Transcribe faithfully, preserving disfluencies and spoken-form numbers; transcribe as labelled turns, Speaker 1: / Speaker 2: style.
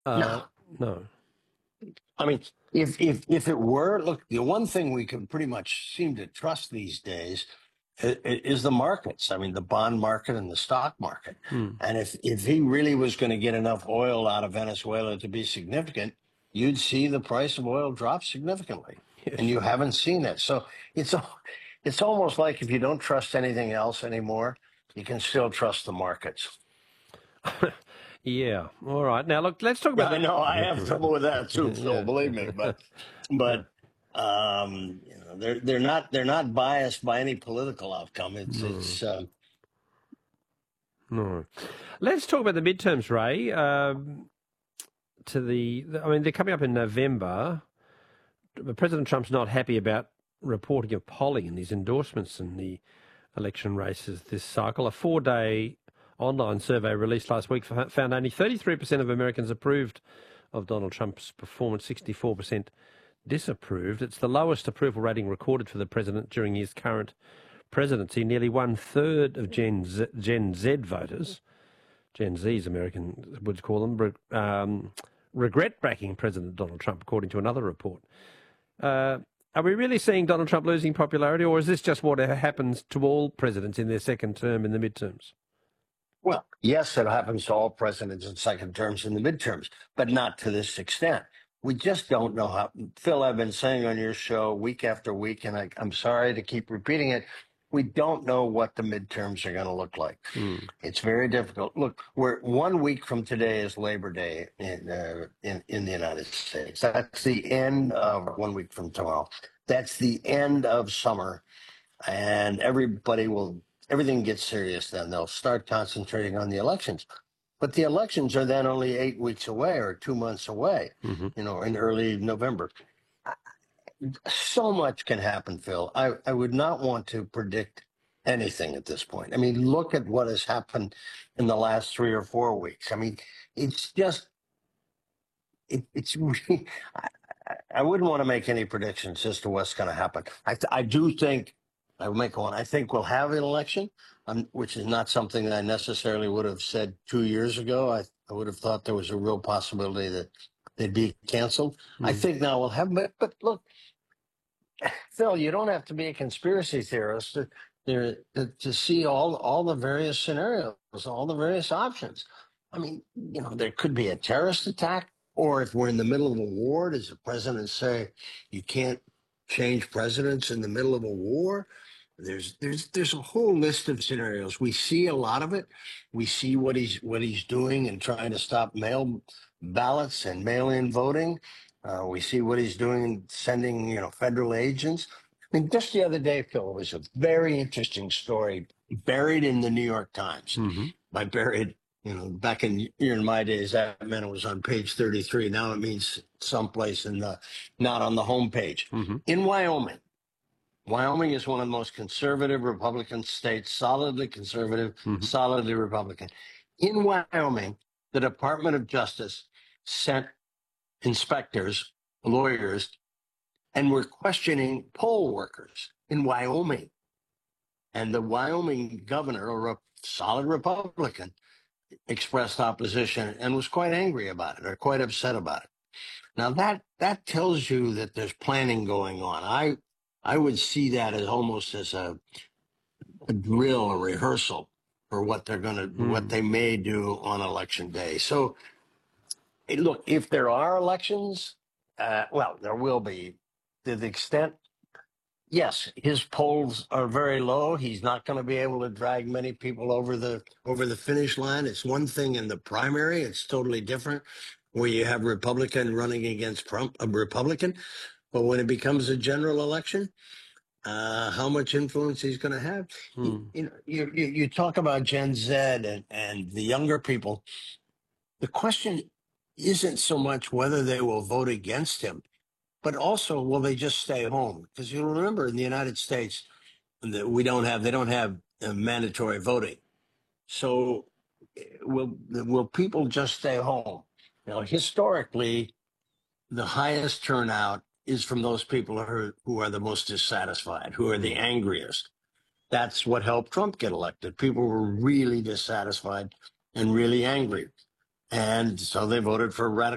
Speaker 1: Uh,
Speaker 2: No.
Speaker 1: no.
Speaker 2: I mean, if if if it were, look, the one thing we can pretty much seem to trust these days i- i- is the markets. I mean, the bond market and the stock market.
Speaker 1: Hmm.
Speaker 2: And if if he really was going to get enough oil out of Venezuela to be significant, you'd see the price of oil drop significantly.
Speaker 1: Yeah,
Speaker 2: And you
Speaker 1: sure.
Speaker 2: haven't seen it. So it's al- it's almost like if you don't trust anything else anymore, you can still trust the markets.
Speaker 1: Yeah. All right. Now, look, let's talk
Speaker 2: Yeah,
Speaker 1: about
Speaker 2: I know. I have
Speaker 1: the.
Speaker 2: trouble with that too, Phil.
Speaker 1: Yeah.
Speaker 2: Believe me, but
Speaker 1: Yeah.
Speaker 2: but um, you know, they're they're not they're not biased by any political outcome. It's
Speaker 1: No.
Speaker 2: it's uh,
Speaker 1: No. Let's talk about the midterms, Ray. Um, to the, I mean, they're coming up in November. But President Trump's not happy about reporting of polling and his endorsements in the election races this cycle. A four-day online survey released last week found only thirty-three percent of Americans approved of Donald Trump's performance, sixty-four percent disapproved. It's the lowest approval rating recorded for the president during his current presidency. Nearly one-third of Gen Z, Gen Z voters, Gen Z's American would call them, um, regret backing President Donald Trump, according to another report. Uh, are we really seeing Donald Trump losing popularity, or is this just what happens to all presidents in their second term in the midterms?
Speaker 2: well, yes, it happens to all presidents in second terms and the midterms, but not to this extent. We just don't know how. Phil, I've been saying on your show week after week, and I, I'm sorry to keep repeating it. We don't know what the midterms are going to look like.
Speaker 1: Hmm.
Speaker 2: It's very difficult. Look, we're one week from today is Labor Day in uh, in in the United States. That's the end of one week from tomorrow. That's the end of summer, and everybody will everything gets serious then. They'll start concentrating on the elections. But the elections are then only eight weeks away or two months away,
Speaker 1: Mm-hmm.
Speaker 2: you know, in early November. So much can happen, Phil. I, I would not want to predict anything at this point. I mean, look at what has happened in the last three or four weeks. I mean, it's just, it, it's really, I, I I wouldn't want to make any predictions as to what's going to happen. I, I do think, I will make one, I think we'll have an election, um, which is not something that I necessarily would have said two years ago. I, I would have thought there was a real possibility that they'd be canceled.
Speaker 1: Mm.
Speaker 2: I think now we'll have, but, but look, Phil, you don't have to be a conspiracy theorist to, to, to see all all the various scenarios, all the various options. I mean, you know, there could be a terrorist attack, or if we're in the middle of a war, does the president say you can't change presidents in the middle of a war? There's there's there's a whole list of scenarios. We see a lot of it. We see what he's what he's doing and trying to stop mail ballots and mail-in voting. Uh, we see what he's doing, sending you know federal agents. I mean, just the other day, Phil, was a very interesting story buried in the New York Times.
Speaker 1: Mm-hmm.
Speaker 2: By buried, you know, back in in my days, that meant it was on page thirty-three. Now it means someplace in the not on the homepage.
Speaker 1: Mm-hmm.
Speaker 2: In Wyoming. Wyoming is one of the most conservative Republican states, solidly conservative,
Speaker 1: Mm-hmm.
Speaker 2: solidly Republican. In Wyoming, the Department of Justice sent inspectors, lawyers, and were questioning poll workers in Wyoming. And the Wyoming governor, or a solid Republican, expressed opposition and was quite angry about it or quite upset about it. Now that that tells you that there's planning going on. I I would see that as almost as a, a drill, a rehearsal for what they're going to,
Speaker 1: Mm.
Speaker 2: what they may do on election day. So, hey, look, if there are elections, uh, well, there will be. To the extent, yes, his polls are very low. He's not going to be able to drag many people over the over the finish line. It's one thing in the primary; it's totally different, where you have Republican running against Trump, a Republican. But when it becomes a general election, uh, how much influence he's going to have.
Speaker 1: Mm.
Speaker 2: You, you know, you, you you talk about Gen Z and, and the younger people. The question isn't so much whether they will vote against him, but also will they just stay home? Because you remember in the United States that we don't have they don't have uh, mandatory voting. So eh, will will people just stay home? Now, historically, the highest turnout is from those people who are, who are the most dissatisfied, who are the angriest. That's what helped Trump get elected. People were really dissatisfied and really angry. And so they voted for radical.